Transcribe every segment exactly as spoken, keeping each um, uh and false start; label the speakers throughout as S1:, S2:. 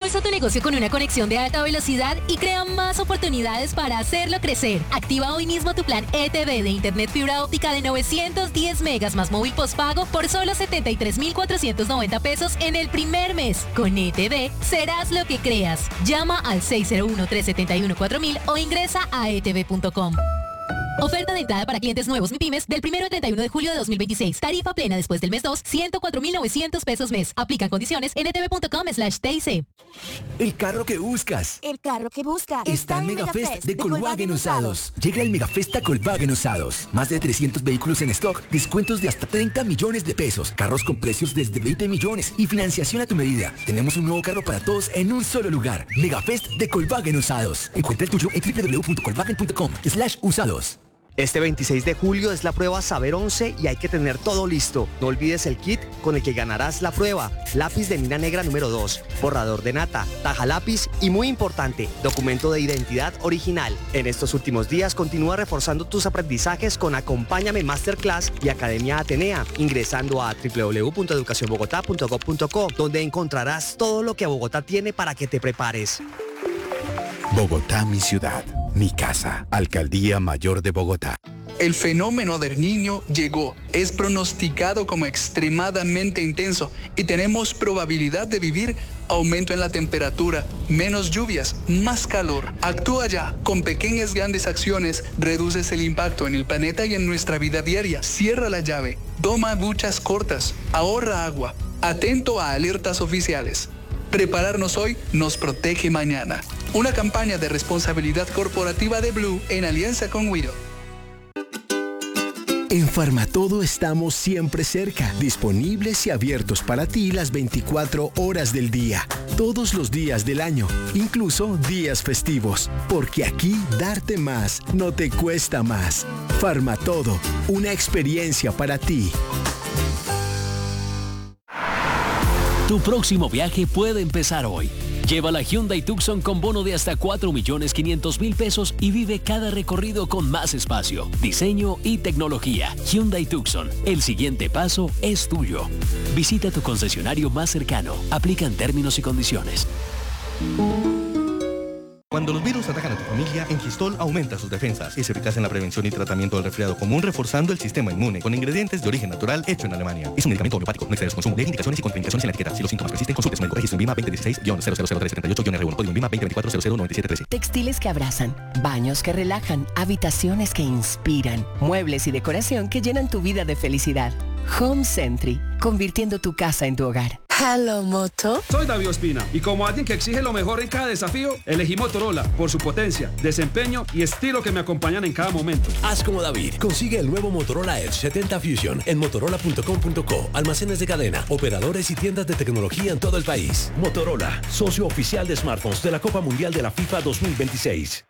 S1: Impulsa tu negocio con una conexión de alta velocidad y crea más oportunidades para hacerlo crecer. Activa hoy mismo tu plan E T V de Internet fibra óptica de novecientos diez megas más móvil postpago por solo setenta y tres mil cuatrocientos noventa pesos en el primer mes. Con E T V serás lo que creas. Llama al seis cero uno, tres siete uno, cuatro mil o ingresa a e t v punto com. Oferta de entrada para clientes nuevos MIPYMES del primero al treinta y uno de julio de dos mil veintiséis. Tarifa plena después del mes dos, ciento cuatro mil novecientos pesos mes. Aplican condiciones en e t v punto com slash t i c.
S2: El carro que buscas.
S3: El carro que buscas.
S2: Está en Megafest de Volkswagen Usados. Llega el Megafest a Volkswagen Usados. Más de trescientos vehículos en stock, descuentos de hasta treinta millones de pesos, carros con precios desde veinte millones y financiación a tu medida. Tenemos un nuevo carro para todos en un solo lugar. Megafest de Volkswagen Usados. Encuentra el tuyo en w w w punto volkswagen punto com slash usados.
S4: Este veintiséis de julio es la prueba Saber once y hay que tener todo listo. No olvides el kit con el que ganarás la prueba. Lápiz de mina negra número dos, borrador de nata, taja lápiz y, muy importante, documento de identidad original. En estos últimos días continúa reforzando tus aprendizajes con Acompáñame Masterclass y Academia Atenea, ingresando a w w w punto educación bogotá punto gob punto co, donde encontrarás todo lo que Bogotá tiene para que te prepares.
S5: Bogotá, mi ciudad, mi casa. Alcaldía Mayor de Bogotá.
S6: El fenómeno del Niño llegó, es pronosticado como extremadamente intenso y tenemos probabilidad de vivir aumento en la temperatura, menos lluvias, más calor. Actúa ya, con pequeñas grandes acciones reduces el impacto en el planeta y en nuestra vida diaria. Cierra la llave, toma duchas cortas, ahorra agua, atento a alertas oficiales. Prepararnos hoy nos protege mañana. Una campaña de responsabilidad corporativa de Blue en alianza con Wido.
S7: En Farmatodo estamos siempre cerca, disponibles y abiertos para ti las veinticuatro horas del día, todos los días del año, incluso días festivos, porque aquí darte más no te cuesta más. Farmatodo, una experiencia para ti.
S8: Tu próximo viaje puede empezar hoy. Lleva la Hyundai Tucson con bono de hasta cuatro millones quinientos mil pesos y vive cada recorrido con más espacio, diseño y tecnología. Hyundai Tucson, el siguiente paso es tuyo. Visita tu concesionario más cercano. Aplican términos y condiciones.
S9: Cuando los virus atacan a tu familia, Engistol aumenta sus defensas. Es eficaz en la prevención y tratamiento del resfriado común, reforzando el sistema inmune con ingredientes de origen natural hecho en Alemania. Es un medicamento homeopático, no excede su consumo. Lee indicaciones y contraindicaciones en la etiqueta. Si los síntomas persisten, consulte su médico. Registro INVIMA veinte dieciséis guion cero cero cero tres setenta y ocho guion R uno, código INVIMA veinte veinticuatro cero cero noventa y siete trece.
S10: Textiles que abrazan, baños que relajan, habitaciones que inspiran, muebles y decoración que llenan tu vida de felicidad. Home Sentry, convirtiendo tu casa en tu hogar.
S11: Hello, Moto.
S12: Soy David Ospina y como alguien que exige lo mejor en cada desafío, elegí Motorola por su potencia, desempeño y estilo que me acompañan en cada momento.
S13: Haz como David. Consigue el nuevo Motorola Edge setenta Fusion en motorola punto com punto co, almacenes de cadena, operadores y tiendas de tecnología en todo el país. Motorola, socio oficial de smartphones de la Copa Mundial de la FIFA dos mil veintiséis.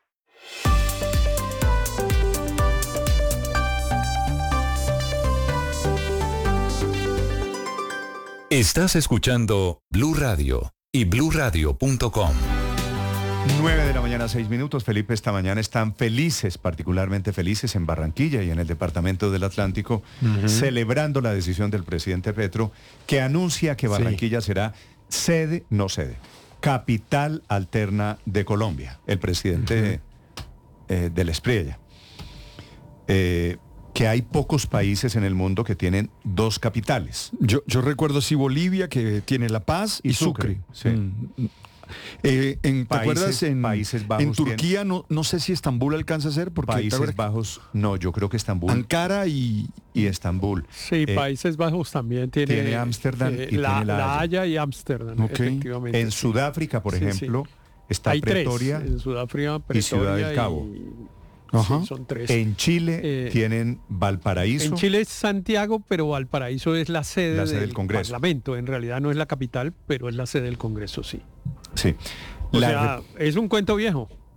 S14: Estás escuchando Blue Radio y blue radio punto com.
S15: nueve de la mañana, seis minutos. Felipe, esta mañana están felices, particularmente felices en Barranquilla y en el departamento del Atlántico, uh-huh. celebrando la decisión del presidente Petro, que anuncia que Barranquilla sí. será sede, no sede, capital alterna de Colombia. El presidente uh-huh. eh, del Espriella. Eh, que hay pocos países en el mundo que tienen dos capitales.
S16: Yo, yo recuerdo sí Bolivia, que tiene La Paz, y, y Sucre.
S15: Sucre. Sí.
S16: Mm. Eh, en, ¿Te países, acuerdas? En,
S15: Países Bajos
S16: en Turquía, no, no sé si Estambul alcanza a ser. Porque
S15: Países Bajos, no, yo creo que Estambul.
S16: Ankara y...
S15: Y Estambul.
S17: Sí, eh, Países Bajos también tiene...
S15: Tiene Ámsterdam eh, y
S17: la,
S15: tiene La Haya.
S17: La Haya y Ámsterdam, okay. efectivamente.
S15: En Sudáfrica, por
S17: sí,
S15: ejemplo,
S17: sí.
S15: está
S17: hay
S15: Pretoria
S17: tres. En Sudáfrica, Pretoria
S15: y Ciudad del Cabo.
S17: Y... Ajá. Sí, son tres.
S15: En Chile eh, tienen Valparaíso.
S17: En Chile es Santiago, pero Valparaíso es la sede,
S15: la sede
S17: del,
S15: del Congreso.
S17: Parlamento. En realidad no es la capital, pero es la sede del Congreso, sí.
S15: Sí.
S17: O
S15: la
S17: sea, es un cuento viejo,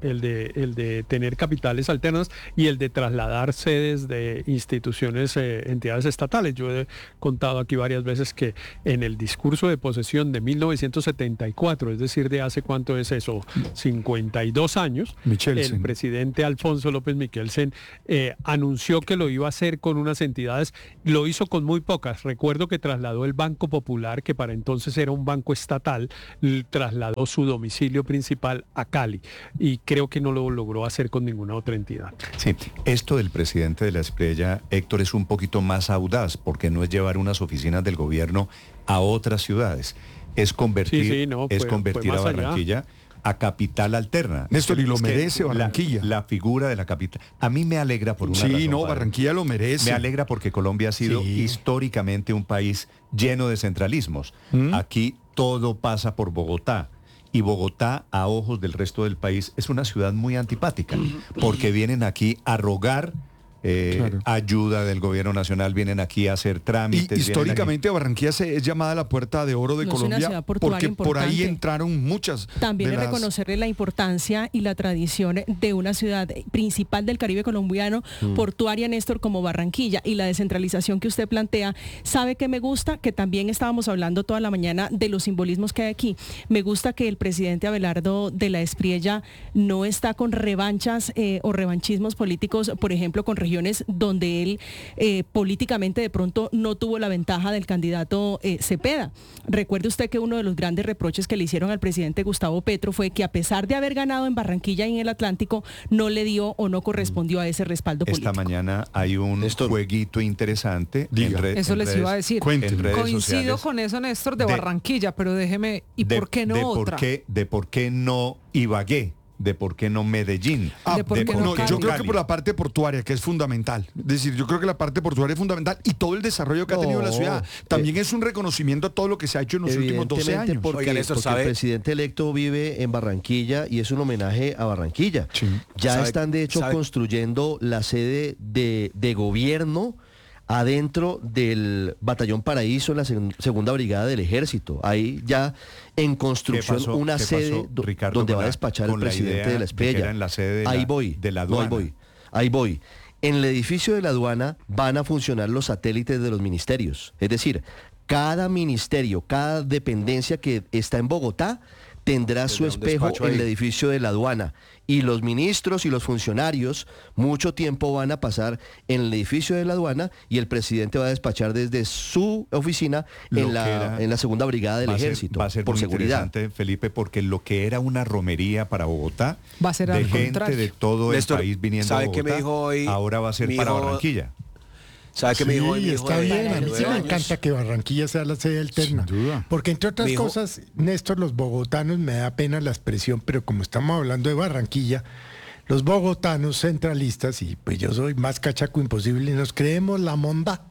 S17: el de, el de tener capitales alternas y el de trasladar sedes de instituciones, eh, entidades estatales. Yo he contado aquí varias veces que en el discurso de posesión de mil novecientos setenta y cuatro, es decir, de hace cuánto es eso, cincuenta y dos años,
S16: Michelsen.
S17: el presidente Alfonso López Michelsen eh, anunció que lo iba a hacer con unas entidades, lo hizo con muy pocas. Recuerdo que trasladó el Banco Popular, que para entonces era un banco estatal, trasladó su domicilio principal a Cali y creo que no lo logró hacer con ninguna otra entidad.
S15: Sí, esto del presidente de la Espriella, Héctor, es un poquito más audaz porque no es llevar unas oficinas del gobierno a otras ciudades, es convertir,
S17: Sí, sí, no,
S15: es
S17: fue-
S15: convertir
S17: fue
S15: a
S17: más allá.
S15: Barranquilla a capital alterna.
S16: Néstor, y lo
S15: Es que
S16: merece
S15: la-
S16: Barranquilla.
S15: La, figura de la capital. A mí me alegra por una
S16: Sí,
S15: razón,
S16: no,
S15: padre.
S16: Barranquilla lo merece.
S15: Me alegra porque Colombia ha sido
S16: Sí.
S15: históricamente un país lleno de centralismos.
S16: ¿Mm?
S15: Aquí todo pasa por Bogotá. Y Bogotá, a ojos del resto del país, es una ciudad muy antipática, porque vienen aquí a rogar eh,
S16: Claro.
S15: ayuda del gobierno nacional, vienen aquí a hacer
S16: Y
S15: trámites. vienen
S16: históricamente Barranquilla se es llamada la puerta de oro de
S3: No, es una
S16: Colombia
S3: ciudad portuaria
S16: porque por ahí
S3: importante.
S16: entraron muchas.
S3: También
S16: de
S3: es
S16: las-
S3: reconocerle la importancia y la tradición de una ciudad principal del Caribe colombiano,
S16: Mm.
S3: portuaria, Néstor, como Barranquilla, y la descentralización que usted plantea. ¿Sabe qué me gusta? Que también estábamos hablando toda la mañana de los simbolismos que hay aquí. Me gusta que el presidente Abelardo de la Espriella no está con revanchas eh, o revanchismos políticos, por ejemplo, con regiones donde él eh, políticamente de pronto no tuvo la ventaja del candidato eh, Cepeda. Recuerde usted que uno de los grandes reproches que le hicieron al presidente Gustavo Petro fue que a pesar de haber ganado en Barranquilla y en el Atlántico, no le dio o no correspondió a ese respaldo político.
S15: Esta mañana hay un jueguito interesante. En re-
S11: Eso
S15: en
S11: les
S15: redes-
S11: iba a decir.
S15: en redes
S11: Coincido
S15: sociales
S11: con eso, Néstor, de,
S15: de-
S11: Barranquilla, pero déjeme, ¿y
S15: de-
S11: por qué no
S15: de
S11: otra?
S15: Por qué, de por qué no Ibagué, de por qué no Medellín.
S16: Ah,
S11: ¿De por qué
S16: no,
S11: no
S16: yo creo
S11: Cali?
S16: que por la parte portuaria, que es fundamental. Es decir, yo creo que la parte portuaria es fundamental y todo el desarrollo que ha tenido
S18: No,
S16: la ciudad. También es un reconocimiento a todo lo que se ha hecho en los últimos doce
S18: Evidentemente,
S16: años.
S18: Porque, porque el presidente electo vive en Barranquilla y es un homenaje a Barranquilla. Ya
S19: ¿Sabe-
S18: están de hecho
S19: sabe-
S18: construyendo la sede de, de gobierno adentro del Batallón Paraíso en la segun- segunda brigada del ejército. Ahí ya en construcción
S15: pasó?
S18: una
S15: ¿Qué
S18: sede
S15: pasó,
S18: do-
S15: Ricardo,
S18: donde
S15: con
S18: va a
S15: la-
S18: despachar el
S15: con la
S18: presidente
S15: idea
S18: de
S15: de
S18: la
S15: que
S18: Espriella.
S15: era en la sede de
S18: ahí
S15: la-
S18: voy.
S15: de la
S18: No, ahí
S15: aduana?
S18: voy. Ahí voy. En el edificio de la aduana van a funcionar los satélites de los ministerios. Es decir, cada ministerio, cada dependencia que está en Bogotá tendrá su
S19: un
S18: espejo
S19: despacho
S18: en
S19: ahí.
S18: el edificio de la aduana. Y los ministros y los funcionarios mucho tiempo van a pasar en el edificio de la aduana y el presidente va a despachar desde su oficina
S15: Lo
S18: en
S15: que
S18: la,
S15: era-
S18: en la segunda brigada del
S15: va a ser-
S18: ejército,
S15: va a ser
S18: por
S15: muy
S18: seguridad.
S15: interesante, Felipe, porque lo que era una romería para Bogotá,
S11: Va a ser
S15: de
S11: al
S15: gente
S11: contrario.
S15: de todo
S19: Néstor,
S15: el país viniendo
S19: ¿sabe
S15: a
S19: qué
S15: Bogotá,
S19: me dijo hoy
S15: ahora va a ser
S19: mi
S15: para
S19: hijo-
S15: Barranquilla.
S19: ¿Sabe qué me dijo hoy mi
S20: Sí,
S19: hijo
S20: está
S19: de
S20: bien. A mí
S19: nueve
S20: sí me
S19: años?
S20: encanta que Barranquilla sea la sede alterna. Porque entre otras
S19: Mi hijo-
S20: cosas, Néstor, los bogotanos, me da pena la expresión, pero como estamos hablando de Barranquilla, los bogotanos centralistas, y pues yo soy más cachaco imposible, nos creemos la monda.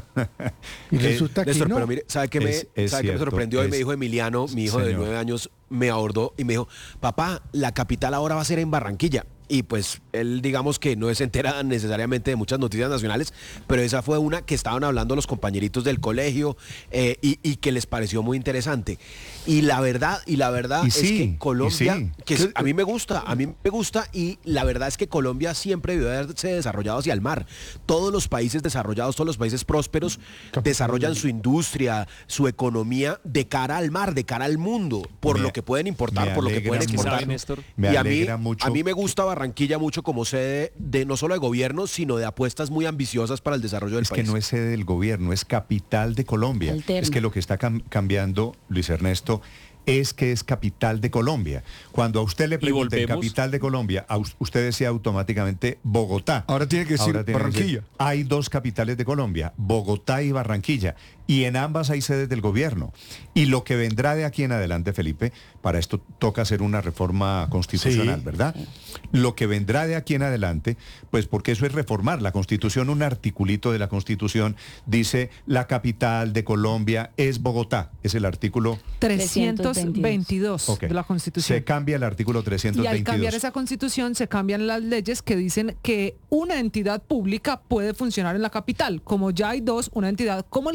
S20: Y resulta que
S19: Néstor,
S20: no.
S19: pero mire, ¿sabe qué me,
S15: Es- es
S19: ¿sabe qué me
S15: cierto,
S19: sorprendió? Y me
S15: es-
S19: dijo Emiliano, mi hijo de
S15: señor.
S19: nueve años, me abordó y me dijo, papá, la capital ahora va a ser en Barranquilla. Y pues él digamos que no se entera necesariamente de muchas noticias nacionales, pero esa fue una que estaban hablando los compañeritos del colegio eh, y, y que les pareció muy interesante. Y la verdad, y la verdad
S15: Y
S19: es
S15: sí,
S19: que
S15: y
S19: Colombia,
S15: sí.
S19: que es- a mí me gusta, a mí me gusta, y la verdad es que Colombia siempre debió haberse desarrollado hacia el mar. Todos los países desarrollados, todos los países prósperos, desarrollan su industria, su economía de cara al mar, de cara al mundo, por
S15: Me-
S19: lo que pueden importar,
S15: me
S19: por lo que
S15: alegra
S19: pueden
S15: mucho.
S19: exportar.
S15: ¿Sabe, Néstor? Me
S19: y a mí,
S15: alegra mucho.
S19: a mí me gusta Barranquilla mucho como sede de no solo de gobierno, sino de apuestas muy ambiciosas para el desarrollo del
S15: Es
S19: país.
S15: que no es sede del gobierno, es capital de Colombia.
S19: Alterna.
S15: Es que lo que está cam- cambiando, Luis Ernesto, es que es capital de Colombia. Cuando a usted le pregunten
S16: volvemos?
S15: capital de Colombia, a us- usted decía automáticamente Bogotá.
S16: Ahora tiene que decir
S15: Ahora tiene que decir,
S16: Barranquilla.
S15: hay dos capitales de Colombia, Bogotá y Barranquilla, y en ambas hay sedes del gobierno. Y lo que vendrá de aquí en adelante, Felipe, para esto toca hacer una reforma constitucional,
S20: Sí.
S15: ¿verdad? Lo que vendrá de aquí en adelante, pues porque eso es reformar la Constitución, un articulito de la Constitución dice la capital de Colombia es Bogotá, es el artículo
S11: trescientos veintidós
S15: Ok.
S11: de la Constitución.
S15: Se cambia el artículo trescientos
S11: Y al cambiar
S15: veintidós.
S11: esa constitución se cambian las leyes que dicen que una entidad pública puede funcionar en la capital. Como ya hay dos, una entidad como el Congreso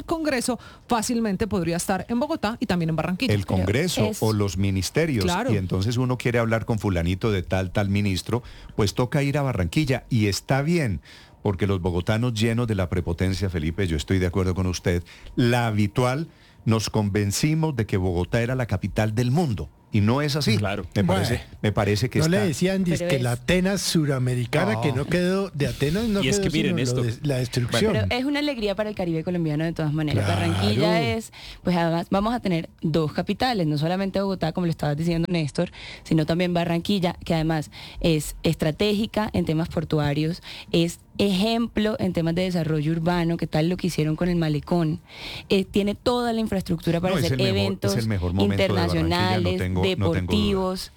S11: Congreso fácilmente podría estar en Bogotá y también en Barranquilla.
S15: El Congreso
S11: es...
S15: o los ministerios.
S11: Claro.
S15: Y entonces uno quiere hablar con fulanito de tal, tal ministro, pues toca ir a Barranquilla y está bien. Porque los bogotanos llenos de la prepotencia, Felipe, yo estoy de acuerdo con usted, la habitual, nos convencimos de que Bogotá era la capital del mundo. Y no es así. Claro. Me parece,
S20: Bueno,
S15: me parece que
S20: no
S15: está...
S20: le decían dizque
S21: Pero es-
S20: la Atenas suramericana,
S15: No.
S20: que no quedó, de Atenas no
S21: Y es
S20: quedó
S21: que miren
S20: sino
S21: esto.
S20: lo de- la destrucción.
S21: Pero es una alegría para el Caribe colombiano de todas maneras.
S20: Claro.
S21: Barranquilla es, pues además vamos a tener dos capitales, no solamente Bogotá, como lo estaba diciendo Néstor, sino también Barranquilla, que además es estratégica en temas portuarios, es ejemplo en temas de desarrollo urbano, que tal lo que hicieron con el malecón. Eh, tiene toda la infraestructura para
S15: No, es
S21: hacer
S15: el mejor-
S21: eventos
S15: es el mejor momento de Barranquilla, no
S21: internacionales,
S15: tengo- no tengo duda.
S21: deportivos.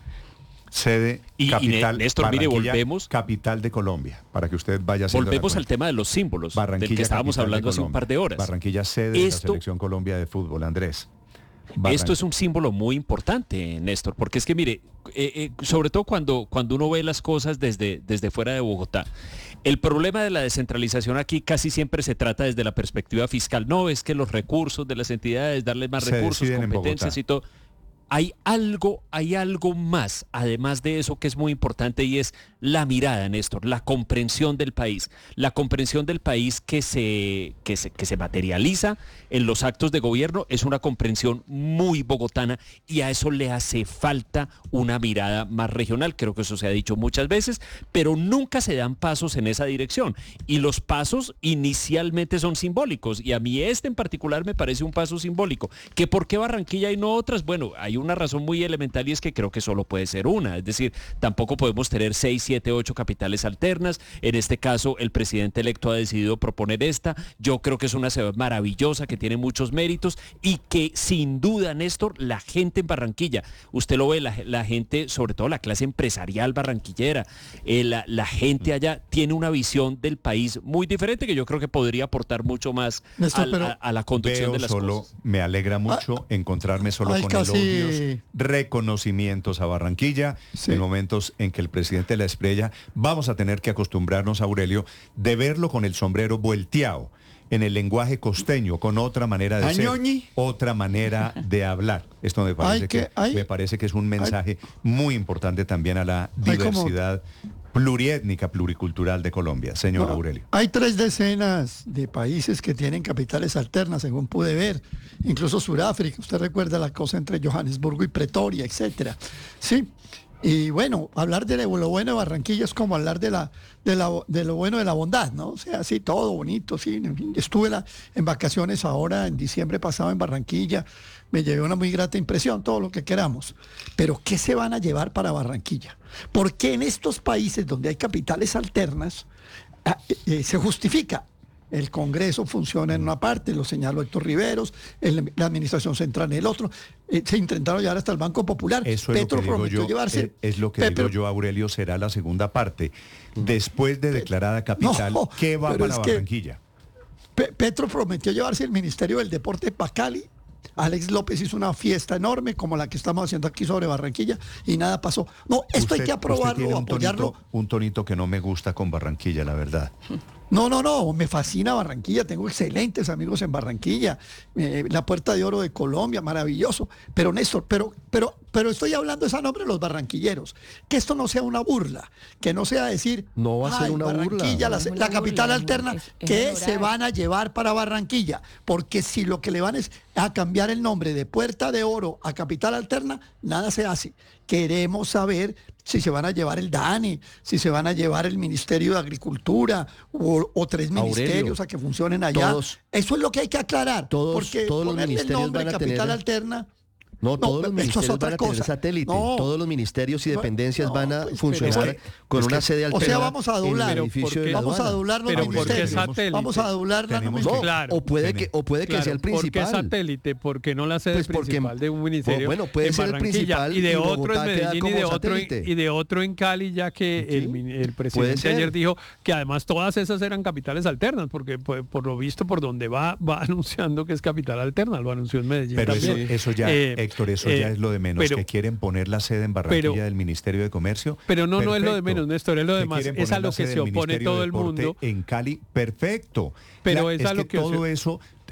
S15: Sede,
S22: Y- y
S15: capital,
S22: Néstor, mire,
S15: Barranquilla,
S22: volvemos-
S15: capital de Colombia, para que usted vaya haciendo la
S22: Volvemos
S15: cuenta.
S22: al tema de los símbolos, del
S15: Barranquilla,
S22: que estábamos
S15: capital de
S22: hablando hace un
S15: Colombia.
S22: par de horas.
S15: Barranquilla, sede de la
S22: Esto-
S15: Selección Colombia de Fútbol, Andrés.
S22: Esto es un símbolo muy importante, Néstor, porque es que mire, eh, eh, sobre todo cuando, cuando uno ve las cosas desde, desde fuera de Bogotá, el problema de la descentralización aquí casi siempre se trata desde la perspectiva fiscal. No, es que los recursos de las entidades, darles más
S15: Se
S22: recursos,
S15: deciden en
S22: competencias
S15: Bogotá.
S22: y todo. Hay algo, hay algo más, además de eso, que es muy importante y es la mirada, Néstor, la comprensión del país. La comprensión del país que se, que se, que se materializa en los actos de gobierno es una comprensión muy bogotana y a eso le hace falta una mirada más regional. Creo que eso se ha dicho muchas veces, pero nunca se dan pasos en esa dirección. Y los pasos inicialmente son simbólicos y a mí este en particular me parece un paso simbólico. ¿Que por qué Barranquilla y no otras? Bueno, hay una razón muy elemental y es que creo que solo puede ser una. Es decir, tampoco podemos tener seis, siete, ocho capitales alternas. En este caso, el presidente electo ha decidido proponer esta. Yo creo que es una ciudad maravillosa, que tiene muchos méritos y que sin duda, Néstor, la gente en Barranquilla, usted lo ve, la, la gente, sobre todo la clase empresarial barranquillera, eh, la, la gente allá tiene una visión del país muy diferente que yo creo que podría aportar mucho más
S15: Néstor,
S22: al-
S15: pero
S22: a, a la conducción
S15: Veo
S22: de las
S15: solo,
S22: cosas.
S15: me alegra mucho encontrarme solo
S23: ay,
S15: con
S23: casi-
S15: elogios, reconocimientos a Barranquilla, en momentos en que el presidente la estrella, vamos a tener que acostumbrarnos, Aurelio, de verlo con el sombrero volteado, en el lenguaje costeño, con otra manera de ser,
S23: Añoñi.
S15: otra manera de hablar. Esto me parece,
S23: Ay,
S15: que,
S23: que- ay.
S15: me parece que es un mensaje muy importante también a la
S23: Ay, como-
S15: diversidad pluriétnica, pluricultural de Colombia. Señor
S23: No,
S15: Aurelio.
S23: Hay tres decenas de países que tienen capitales alternas, según pude ver, incluso Sudáfrica. Usted recuerda la cosa entre Johannesburgo y Pretoria, etcétera. Sí. Y bueno, hablar de lo bueno de Barranquilla es como hablar de la, de la de lo bueno de la bondad, ¿no? O sea, sí, todo bonito, sí. En fin, estuve la- en vacaciones ahora, en diciembre pasado en Barranquilla, me llevé una muy grata impresión, todo lo que queramos. Pero ¿qué se van a llevar para Barranquilla? Porque en estos países donde hay capitales alternas, ah, eh, eh, se justifica. El Congreso funciona en una parte, lo señaló Héctor Riveros, el- la Administración Central en el otro. Eh, se intentaron llevar hasta el Banco Popular.
S15: Eso es
S23: Petro
S15: lo que digo
S23: prometió
S15: yo,
S23: llevarse.
S15: eh, es lo que
S23: Pe-
S15: digo
S23: pero-
S15: yo, Aurelio, será la segunda parte. Después de declarada capital,
S23: No,
S15: ¿qué va
S23: pero
S15: para
S23: es que-
S15: Barranquilla?
S23: Pe- Petro prometió llevarse el Ministerio del Deporte para Cali. Alex López hizo una fiesta enorme como la que estamos haciendo aquí sobre Barranquilla y nada pasó. No, esto hay
S15: Usted-
S23: que
S15: usted tiene
S23: aprobarlo,
S15: un
S23: apoyarlo.
S15: tonito, un tonito que no me gusta con Barranquilla, la verdad.
S23: No, no, no, me fascina Barranquilla, tengo excelentes amigos en Barranquilla, eh, la Puerta de Oro de Colombia, maravilloso. Pero Néstor, pero, pero, pero estoy hablando es a nombre de los barranquilleros, que esto no sea una burla, que no sea decir,
S18: No va a ser
S23: "Ay,
S18: una burla".
S23: Barranquilla, la,
S18: No es
S23: la
S18: una
S23: capital
S18: burla,
S23: alterna,
S18: es- es
S23: que
S18: valorar.
S23: se van a llevar para Barranquilla, porque si lo que le van es a cambiar el nombre de Puerta de Oro a capital alterna, nada se hace. Queremos saber si se van a llevar el DANE, si se van a llevar el Ministerio de Agricultura o, o tres
S18: Aurelio,
S23: ministerios a que funcionen allá.
S18: todos-
S23: Eso es lo que hay que aclarar.
S18: Todos-
S23: porque
S18: todos los
S23: ponerle el
S18: ministerios
S23: nombre
S18: van a
S23: capital
S18: tener-
S23: alterna.
S18: No, todos los
S23: eso es
S18: ministerios
S23: otra
S18: van a tener
S23: cosa.
S18: satélite.
S23: No.
S18: Todos los ministerios y
S23: No,
S18: dependencias
S23: no,
S18: van a
S23: pues,
S18: funcionar
S23: pero es que-
S18: con
S23: es
S18: una
S23: que-
S18: sede
S23: o
S18: alterna
S23: sea, vamos a
S18: en
S23: adular.
S18: el
S23: Pero
S18: edificio
S23: ¿por
S18: de
S23: qué?
S18: la
S23: Vamos a
S18: aduana.
S23: adular los
S22: Pero ¿por qué
S23: ministerios.
S22: satélite?
S23: Vamos a adular los
S15: Tenemos
S23: ministerios.
S22: Claro.
S18: O puede que, o puede que
S22: Claro,
S18: sea el
S22: ¿por qué
S18: principal.
S22: satélite? Porque no la sede
S18: Pues porque-
S22: principal de un ministerio.
S18: bueno, puede
S22: en
S18: ser el
S22: Barranquilla,
S18: principal
S22: y de
S18: y
S22: otro en
S18: Bogotá queda
S22: Medellín y
S18: como
S22: de otro en,
S18: satélite.
S22: y de otro en Cali, ya que el, mi- el presidente
S18: ser.
S22: ayer dijo que además todas esas eran capitales alternas, porque pues, por lo visto por donde va va anunciando que es capital alterna, lo anunció en Medellín
S15: Pero eso,
S22: también.
S15: eso ya,
S22: Eh,
S15: Héctor, eso
S22: eh,
S15: ya es lo de menos.
S22: pero-
S15: que quieren poner la sede en Barranquilla
S22: pero-
S15: del Ministerio de Comercio.
S22: Pero no, no es lo de
S15: Perfecto.
S22: menos, Néstor, es lo de
S15: Que
S22: más.
S15: quieren
S22: Es a
S15: poner
S22: lo
S15: la
S22: que
S15: sede
S22: se
S15: del
S22: opone
S15: Ministerio
S22: todo
S15: de
S22: el
S15: Deporte
S22: mundo.
S15: En Cali, perfecto.
S22: Pero
S15: La-
S22: es
S15: es
S22: a lo
S15: que
S22: que
S15: todo
S22: se-
S15: eso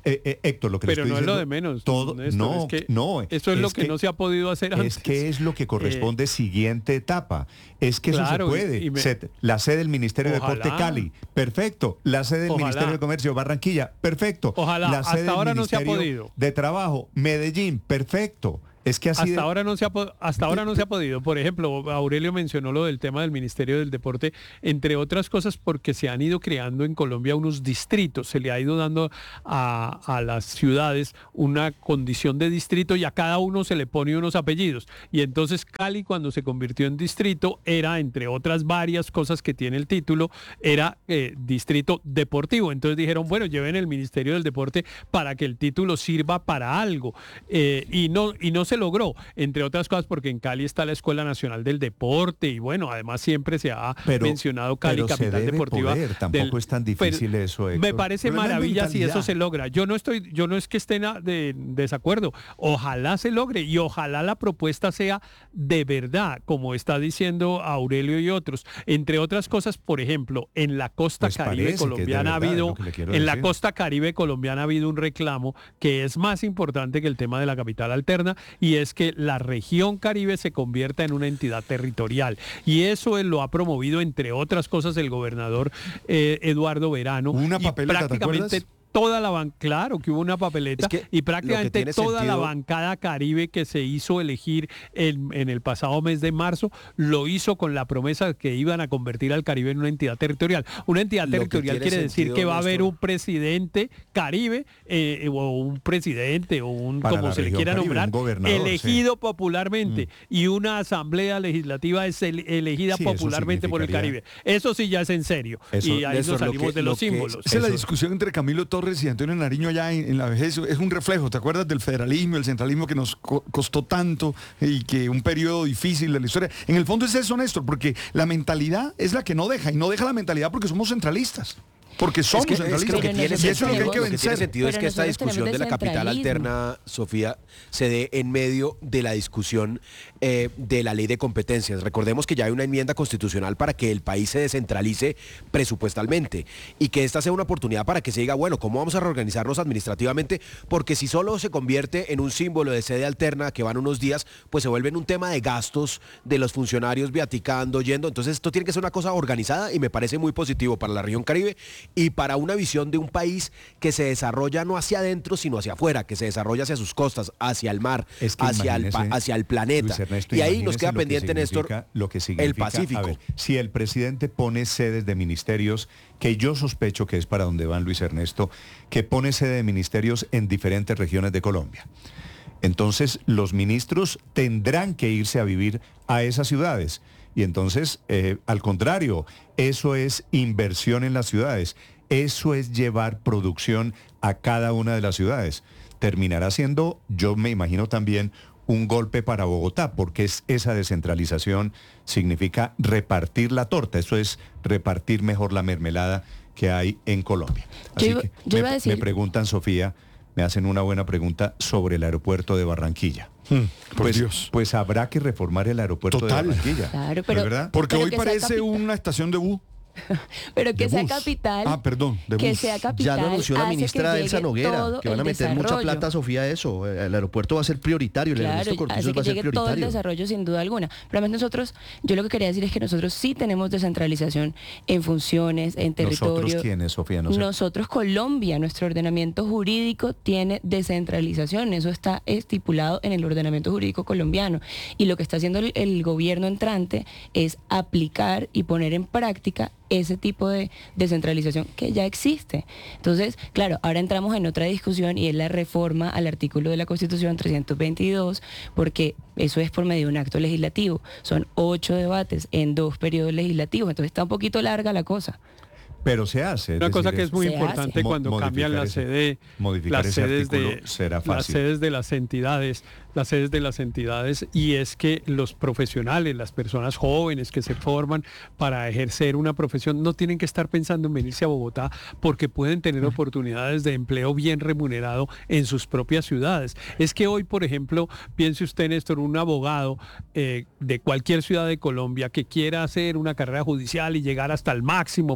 S15: eh, eh, Héctor, lo que
S17: Pero
S15: le estoy
S17: no es
S15: diciendo,
S17: lo de menos.
S15: Todo,
S17: Néstor,
S15: no,
S17: es que
S15: no.
S17: Eso es, es lo que, que no se ha podido hacer antes.
S15: Es que es lo que corresponde
S17: eh,
S15: siguiente etapa. Es que
S17: claro,
S15: eso se puede.
S17: y, y me,
S15: se, la sede del Ministerio
S17: ojalá,
S15: de Deporte Cali, perfecto. La sede del
S17: ojalá,
S15: Ministerio de Comercio Barranquilla, perfecto.
S17: Ojalá,
S15: la sede
S17: hasta ahora
S15: del
S17: no se ha
S15: Ministerio
S17: podido.
S15: de Trabajo, Medellín, perfecto. Es que así
S17: hasta
S15: de...
S17: ahora no se ha hasta ahora no se ha podido. Por ejemplo, Aurelio mencionó lo del tema del Ministerio del Deporte, entre otras cosas porque se han ido creando en Colombia unos distritos, se le ha ido dando a, a las ciudades una condición de distrito y a cada uno se le pone unos apellidos. Y entonces Cali, cuando se convirtió en distrito, era, entre otras varias cosas que tiene el título, era eh, distrito deportivo. Entonces dijeron, bueno, lleven el Ministerio del Deporte para que el título sirva para algo. Eh, y no, y no se logró, entre otras cosas porque en Cali está la Escuela Nacional del Deporte y bueno, además siempre se ha
S15: pero,
S17: mencionado Cali
S15: pero
S17: capital
S15: se debe
S17: deportiva.
S15: Poder. Tampoco
S17: del,
S15: es tan difícil
S17: pero,
S15: eso, Héctor.
S17: Me parece
S15: pero
S17: maravilla si eso se logra. Yo no estoy, yo no es que esté de desacuerdo. Ojalá se logre y ojalá la propuesta sea de verdad, como está diciendo Aurelio y otros. Entre otras cosas, por ejemplo, en la costa
S15: pues
S17: caribe colombiana ha habido, en
S15: decir.
S17: la costa caribe colombiana ha habido un reclamo que es más importante que el tema de la capital alterna, y es que la región Caribe se convierta en una entidad territorial. Y eso él lo ha promovido, entre otras cosas, el gobernador eh, Eduardo Verano.
S16: Una papeleta,
S17: prácticamente toda la bancada, claro que hubo una papeleta,
S19: es que
S17: y prácticamente toda
S19: sentido...
S17: la bancada Caribe que se hizo elegir en, en el pasado mes de marzo, lo hizo con la promesa de que iban a convertir al Caribe en una entidad territorial. Una entidad territorial quiere decir que va a haber un presidente Caribe, eh, o un presidente, o un,
S15: Para
S17: como se le quiera
S15: Caribe,
S17: nombrar, elegido sí. popularmente, mm. y una asamblea legislativa es el, elegida sí, popularmente por el Caribe. Eso sí ya es en serio. Eso, y ahí nos salimos que, de los símbolos.
S16: Esa es la discusión entre Camilo Torres y Antonio Nariño allá en, en la vejez. Es un reflejo, ¿te acuerdas del federalismo, el centralismo que nos co costó tanto y que un periodo difícil de la historia? En el fondo es eso, Néstor, porque la mentalidad es la que no deja, y no deja la mentalidad porque somos centralistas. Porque somos
S19: es que,
S16: centralistas.
S19: Es que lo que tiene sentido,
S16: eso es lo que hay que vencer.
S19: Lo que tiene sentido
S21: Pero
S19: es que esta discusión de la capital alterna, Sofía, se dé en medio de la discusión eh, de la ley de competencias. Recordemos que ya hay una enmienda constitucional para que el país se descentralice presupuestalmente y que esta sea una oportunidad para que se diga, bueno, ¿cómo vamos a reorganizarnos administrativamente? Porque si solo se convierte en un símbolo de sede alterna que van unos días, pues se vuelve en un tema de gastos de los funcionarios viaticando, yendo. Entonces esto tiene que ser una cosa organizada y me parece muy positivo para la región Caribe y para una visión de un país que se desarrolla no hacia adentro, sino hacia afuera, que se desarrolla hacia sus costas, hacia el mar, es que hacia, el, hacia el planeta.
S15: Ernesto,
S19: y ahí nos queda pendiente, Néstor,
S15: lo que significa,
S19: el Pacífico.
S15: A ver, si el presidente pone sedes de ministerios, que yo sospecho que es para donde van, Luis Ernesto, que pone sede de ministerios en diferentes regiones de Colombia. Entonces, los ministros tendrán que irse a vivir a esas ciudades. Y entonces, eh, al contrario, eso es inversión en las ciudades. Eso es llevar producción a cada una de las ciudades. Terminará siendo, yo me imagino también, un golpe para Bogotá, porque es esa descentralización significa repartir la torta. Eso es repartir mejor la mermelada que hay en Colombia. Así
S21: yo,
S15: que
S21: yo
S15: me,
S21: iba a decir...
S15: me preguntan, Sofía, me hacen una buena pregunta sobre el aeropuerto de Barranquilla.
S16: Hmm, por
S15: pues,
S16: Dios.
S15: pues habrá que reformar el aeropuerto
S16: Total.
S15: de Barranquilla.
S21: Claro, pero,
S15: ¿verdad?
S16: Porque
S21: pero
S16: hoy parece una estación de bus.
S21: Pero que
S16: de
S21: sea
S16: bus.
S21: capital.
S16: Ah, perdón, de
S21: que
S16: bus.
S21: sea capital.
S18: Ya lo anunció la
S21: hace
S18: ministra
S21: que
S18: Elsa
S21: llegue
S18: Noguera,
S21: todo
S18: que van a
S21: el
S18: meter mucha
S21: desarrollo.
S18: plata, Sofía, a eso. El aeropuerto va a ser prioritario, el
S21: Claro,
S18: Ernesto Cortizo
S21: hace
S18: va
S21: que
S18: a ser
S21: llegue todo el
S18: prioritario.
S21: desarrollo sin duda alguna. Pero además nosotros, yo lo que quería decir es que nosotros sí tenemos descentralización en funciones, en territorio.
S15: ¿Nosotros quiénes, Sofía? No sé.
S21: Nosotros, Colombia, nuestro ordenamiento jurídico tiene descentralización. Eso está estipulado en el ordenamiento jurídico colombiano. Y lo que está haciendo el, el gobierno entrante es aplicar y poner en práctica ese tipo de descentralización que ya existe. Entonces, claro, ahora entramos en otra discusión y es la reforma al artículo de la Constitución trescientos veintidós, porque eso es por medio de un acto legislativo. Son ocho debates en dos periodos legislativos, entonces está un poquito larga la cosa.
S15: Pero se hace.
S17: Una cosa que es muy importante cuando cambian la sede, las sedes de
S15: será fácil.
S17: las sedes de las entidades, las sedes de las entidades, y es que los profesionales, las personas jóvenes que se forman para ejercer una profesión, no tienen que estar pensando en venirse a Bogotá porque pueden tener oportunidades de empleo bien remunerado en sus propias ciudades. Es que hoy, por ejemplo, piense usted, Néstor, un abogado eh, de cualquier ciudad de Colombia que quiera hacer una carrera judicial y llegar hasta el máximo, pues, el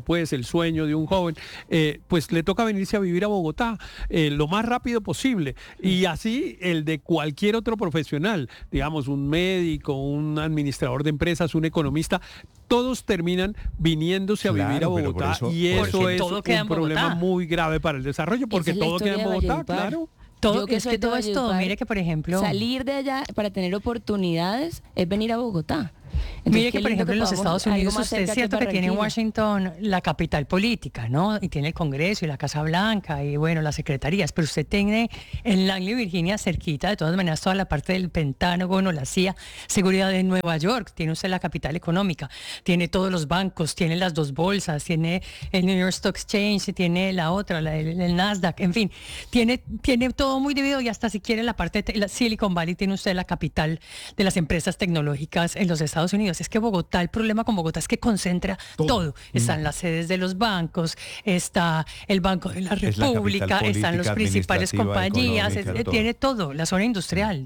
S17: sueño de un joven, eh, pues le toca venirse a vivir a Bogotá eh, lo más rápido posible. Y así el de cualquier otro profesional, digamos un médico, un administrador de empresas, un economista, todos terminan viniéndose a
S15: Claro,
S17: vivir a
S15: pero por
S17: Bogotá
S15: eso-
S17: y eso
S15: Porque
S17: es
S15: todo
S17: un
S15: queda en
S17: problema
S15: Bogotá.
S17: muy grave para el desarrollo, porque
S21: Esa es la
S17: todo queda en
S21: historia de
S17: Bogotá,
S21: Valledupar.
S17: claro.
S21: Todo,
S1: Yo que
S21: es
S1: soy
S21: que
S1: de
S21: todo esto,
S1: Valledupar,
S21: mire que por ejemplo...
S1: salir de allá para tener oportunidades es venir a Bogotá. Entonces,
S2: Mire
S1: qué
S2: que, por
S1: lindo
S2: ejemplo, en los
S1: podamos-
S2: Estados
S1: algo
S2: Unidos
S1: más
S2: usted es
S1: cerca
S2: cierto que tiene en
S1: Barranquilla.
S2: Washington la capital política, ¿no? Y tiene el Congreso y la Casa Blanca y, bueno, las secretarías, pero usted tiene en Langley, Virginia, cerquita, de todas maneras, toda la parte del Pentágono, la C I A, seguridad de Nueva York, tiene usted la capital económica, tiene todos los bancos, tiene las dos bolsas, tiene el New York Stock Exchange, tiene la otra, la- el, el Nasdaq, en fin, tiene, tiene todo muy dividido y hasta si quiere la parte de la Silicon Valley, tiene usted la capital de las empresas tecnológicas en los Estados Unidos. Es que Bogotá, el problema con Bogotá es que concentra todo. todo. Están las sedes de los bancos, está el Banco de la
S15: Es la capital
S2: República, están las
S15: política,
S2: principales
S15: administrativa,
S2: compañías,
S15: económica,
S2: es-
S15: todo.
S2: tiene todo, la zona industrial.